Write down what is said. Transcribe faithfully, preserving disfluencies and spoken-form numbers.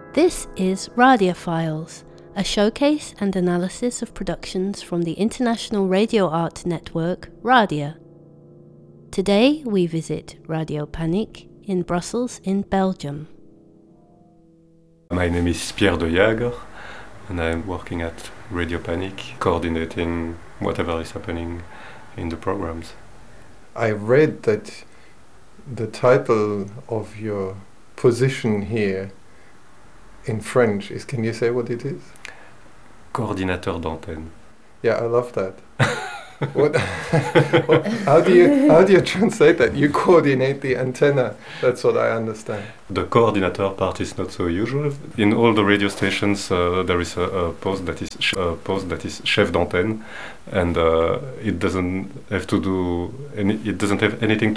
This is Radiophiles, a showcase and analysis of productions from the international radio art network Radia. Today we visit Radio Panic in Brussels in Belgium. My name is Pierre de Jager and I'm working at Radio Panic, coordinating whatever is happening in the programs. I read that the title of your position here in French is, can you say what it is? Coordinateur d'antenne. Yeah, I love that. What, what, how do you how do you translate that? You coordinate the antenna. That's what I understand. The coordinator part is not so usual. In all the radio stations, uh, there is a, a post that is sh- a post that is chef d'antenne, and uh, it doesn't have to do any. It doesn't have anything